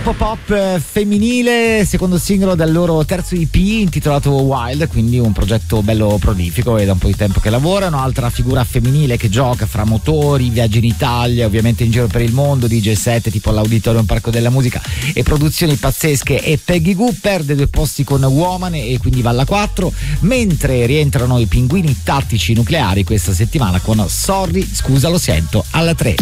gruppo pop femminile, secondo singolo del loro terzo EP intitolato Wild, quindi un progetto bello prolifico e da un po' di tempo che lavorano. Altra figura femminile che gioca fra motori, viaggi in Italia, ovviamente in giro per il mondo, DJ set tipo all'Auditorium Parco della Musica e produzioni pazzesche. E Peggy Goo perde 2 posti con Woman e quindi va alla 4, mentre rientrano i Pinguini Tattici Nucleari questa settimana con Sorry, scusa lo sento alla 3.